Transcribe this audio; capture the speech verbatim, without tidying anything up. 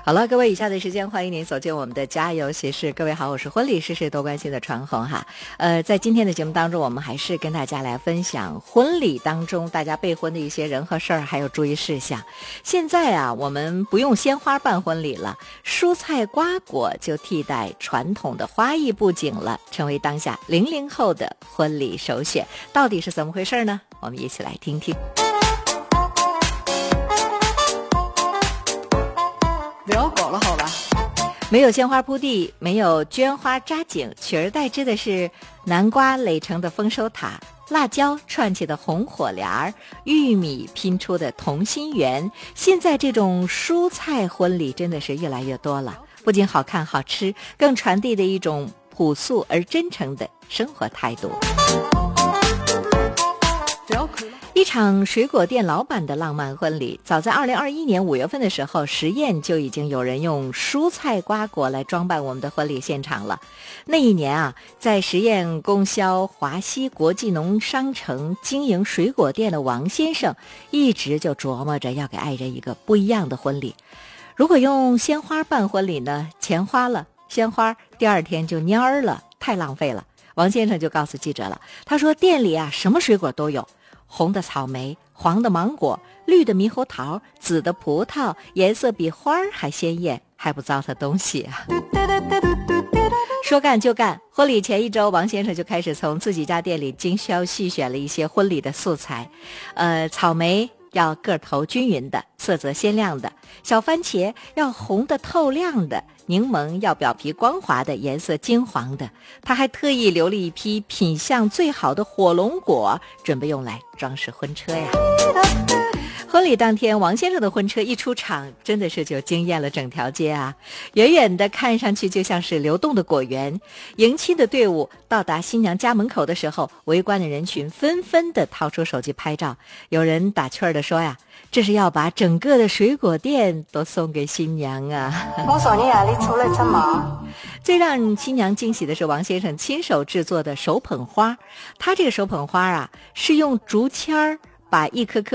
好了，各位，以下的时间欢迎您走进我们的家有喜事。各位好，我是婚礼事事多关心的传红哈。呃，在今天的节目当中，我们还是跟大家来分享婚礼当中大家备婚的一些人和事儿，还有注意事项。现在啊，我们不用鲜花办婚礼了，蔬菜瓜果就替代传统的花艺布景了，成为当下零零后的婚礼首选。到底是怎么回事呢？我们一起来听听。 不要搞了好吧， 没有鲜花铺地，没有绢花扎景，取而代之的是南瓜垒成的丰收塔，辣椒串起的红火帘儿，玉米拼出的同心圆。现在这种蔬菜婚礼真的是越来越多了，不仅好看好吃，更传递的一种朴素而真诚的生活态度。一场水果店老板的浪漫婚礼，早在二零二一年五月份的时候，实验就已经有人用蔬菜瓜果来装扮我们的婚礼现场了。那一年啊，在实验供销华西国际农商城经营水果店的王先生，一直就琢磨着要给爱人一个不一样的婚礼。如果用鲜花办婚礼呢，钱花了，鲜花第二天就蔫儿了，太浪费了。王先生就告诉记者了，他说店里啊什么水果都有，红的草莓，黄的芒果，绿的猕猴桃，紫的葡萄，颜色比花儿还鲜艳，还不糟蹋东西啊。说干就干，婚礼前一周，王先生就开始从自己家店里精挑细选了一些婚礼的素材。呃，草莓要个头均匀的，色泽鲜亮的，小番茄要红的透亮的，柠檬要表皮光滑的，颜色金黄的。他还特意留了一批品相最好的火龙果，准备用来装饰婚车呀。婚礼当天，王先生的婚车一出场，真的是就惊艳了整条街啊！远远的看上去就像是流动的果园。迎亲的队伍到达新娘家门口的时候，围观的人群纷纷的掏出手机拍照。有人打趣儿的说呀，这是要把整个的水果店都送给新娘啊！ 我说你啊，你出来干嘛？ 最让新娘惊喜的是王先生亲手制作的手捧花。他这个手捧花啊，是用竹签儿把一颗颗